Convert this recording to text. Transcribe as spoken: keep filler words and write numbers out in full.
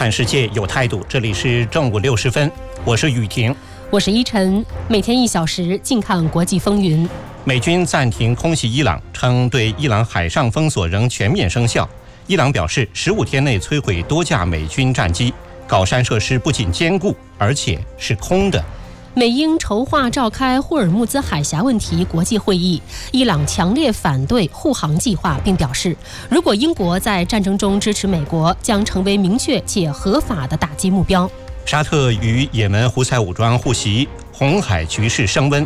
看世界有态度，这里是正午六时分，我是雨婷， 我是依晨，每天一小时，静看国际风云。 美军暂停空袭伊朗，称对伊朗海上封锁仍全面生效。伊朗表示，十五天内摧毁多架美军战机，高山设施不仅坚固，而且是空的。 美英筹划召开霍尔木兹海峡问题国际会议，伊朗强烈反对护航计划，并表示，如果英国在战争中支持美国，将成为明确且合法的打击目标。 沙特与也门胡塞武装互袭，红海局势升温。